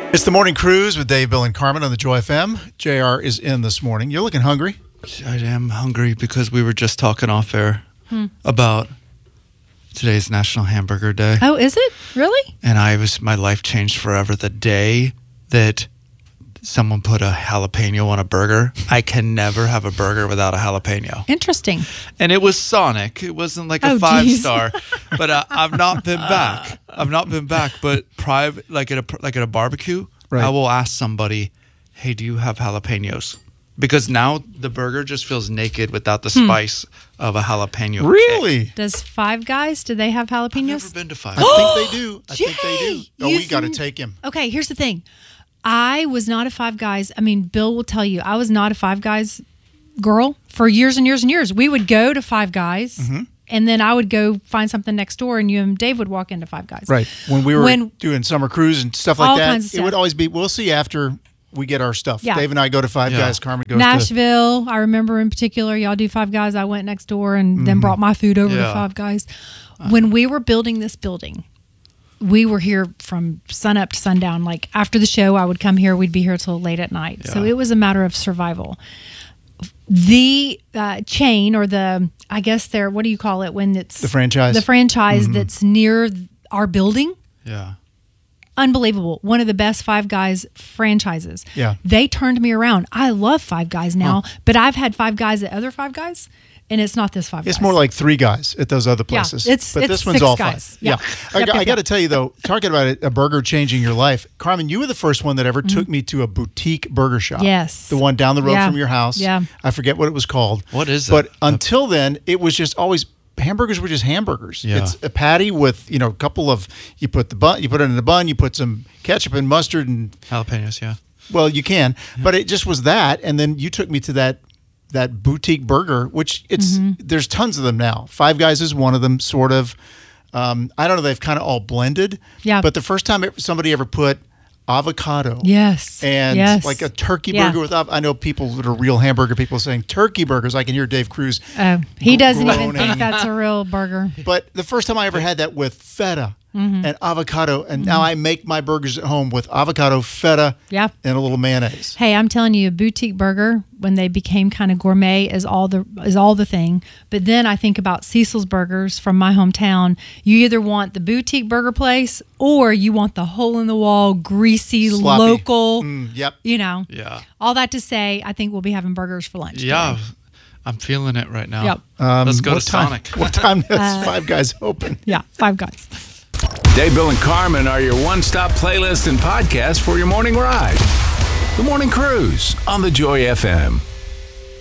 It's the Morning Cruise with Dave, Bill, and Carmen on the Joy FM. JR is in this morning. You're looking hungry. I am hungry because we were just talking off air about today's National Hamburger Day. Oh, is it? Really? And my life changed forever the day that someone put a jalapeno on a burger. I can never have a burger without a jalapeno. Interesting. And it was Sonic. It wasn't like a 5-star. But I've not been back. But private, like at a barbecue, right. I will ask somebody, "Hey, do you have jalapenos?" Because now the burger just feels naked without the spice of a jalapeno. Really? Kick. Does Five Guys, do they have jalapenos? I've never been to Five. I think they do. I think they do. Jay, Oh, we got to take him. Okay, here's the thing. I was not a Five Guys. I mean, Bill will tell you, I was not a Five Guys girl for years and years and years. We would go to Five Guys, and then I would go find something next door, and you and Dave would walk into Five Guys. Right. When we were doing summer cruise and stuff like all that, kinds of it would stuff. always be, we'll see after we get our stuff. Yeah. Dave and I go to Five Guys. Carmen goes to Nashville, I remember in particular, y'all do Five Guys. I went next door and then brought my food over to Five Guys. When we were building this building, we were here from sun up to sundown. Like after the show, I would come here. We'd be here till late at night. So it was a matter of survival. The chain or I guess what do you call it when it's the franchise? The franchise that's near our building. Yeah. Unbelievable. One of the best Five Guys franchises. Yeah. They turned me around. I love Five Guys now, but I've had Five Guys at other Five Guys, and it's not this Five Guys. It's more like Three Guys at those other places. But this one's six all guys. fine. Yeah. I got to tell you, though, talking about a burger changing your life, Carmen, you were the first one that ever took me to a boutique burger shop. Yes. The one down the road from your house. Yeah. I forget what it was called. What is it? But until then, it was just always... Hamburgers were just hamburgers. Yeah. It's a patty with, a couple of, you put it in the bun, you put some ketchup and mustard and Jalapenos, yeah. well, you can, but it just was that. And then you took me to that boutique burger, which there's tons of them now. Five Guys is one of them, sort of. I don't know, they've kind of all blended. Yeah. But the first time somebody ever put avocado. Yes. And like a turkey burger with I know people that are real hamburger people saying turkey burgers. I can hear Dave Cruz. Oh, he doesn't even groaning. think that's a real burger. But the first time I ever had that with feta and avocado, and now I make my burgers at home with avocado, feta, and a little mayonnaise. Hey, I'm telling you, a boutique burger, when they became kind of gourmet, is all the thing. But then I think about Cecil's Burgers from my hometown. You either want the boutique burger place or you want the hole-in-the-wall, greasy, Sloppy. local, Yep. Yeah. All that to say, I think we'll be having burgers for lunch Yeah. today. I'm feeling it right now. Yep. Let's go to time- Sonic. What time does Five Guys open? Yeah, Five Guys. Dave, Bill, and Carmen are your one-stop playlist and podcast for your morning ride. The Morning Cruise on the Joy FM.